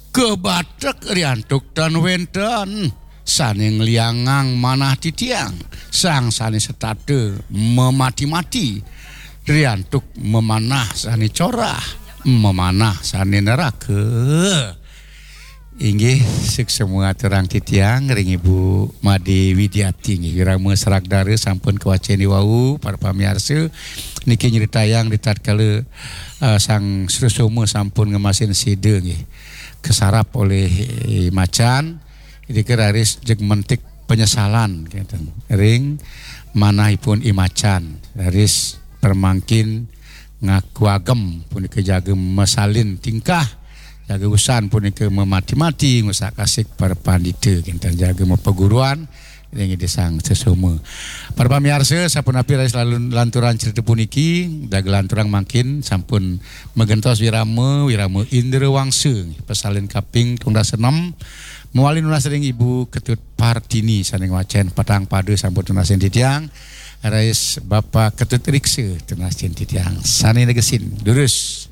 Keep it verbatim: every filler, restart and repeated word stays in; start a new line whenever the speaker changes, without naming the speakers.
kebatek riantuk dan wenten saning liangang manah titiang sang sani setate memati-mati riantuk memanah sani corah memanah sani neraka. Inggih sek semua terang titiang ring Ibu Made Widiati nggih irama serak dare sampun kewaceni wau para pamirsa niki nyeritayang di tatkala uh, sang Sresoma sampun ngemasin sida nggih kesarap oleh eh, macan iki keraris jeung mentik penyesalan kinten ring manahipun imacan raris permangkin ngakuagem punika jagem mesalin tingkah jaga usan punika memati-mati ngusak kasih para pandita kinten jaga peguruan yang di sang Sresoma. Para pamirsa sampun api selalu lanturan cerita puniki jaga lanturan makin sampun megentos wirama wirama Indra Wangsa pesalin kaping tungdas enam muali nunas ring Ibu Ketut Partini saning wacen patang padu sampun tunasin titiang rais Bapak Ketut Riksa tunasin titiang sani negesin durus.